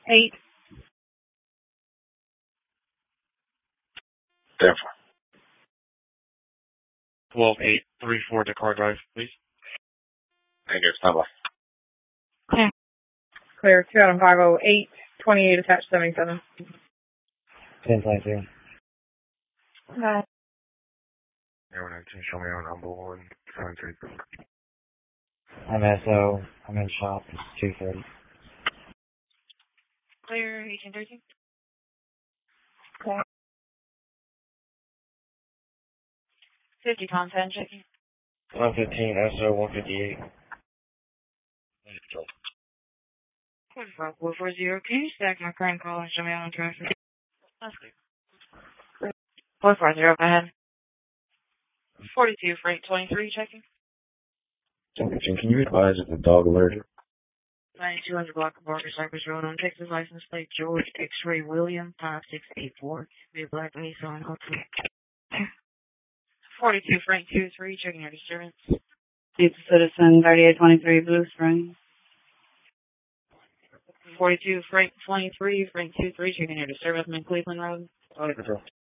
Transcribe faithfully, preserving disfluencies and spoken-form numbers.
Eight. Therefore. twelve eight three four Dakar Drive, please. Thank you. Stand by. Okay. Clear. two out of five oh eight, twenty-eight attached seventy-seven. ten five zero. Okay. Air nineteen, show me on number one. seven three. I'm S O. I'm in shop. It's two thirty. Clear. eighteen thirteen. Okay. fifty content checking. one fifteen S O one fifty-eight. four four zero. Can you stack my current call and show me on traffic? That's good. four four zero. Go ahead. forty-two freight twenty-three checking. Can you advise if the dog alerted? ninety-two hundred block of Barker Cypress Road on Texas license plate George X-ray William five six eight four. Be a black Nissan hopefully. forty-two Frank two three checking your disturbance. It's Citizen thirty-eight twenty-three Blue Spring. forty-two Frank twenty-three Frank two three checking your disturbance in Cleveland Road.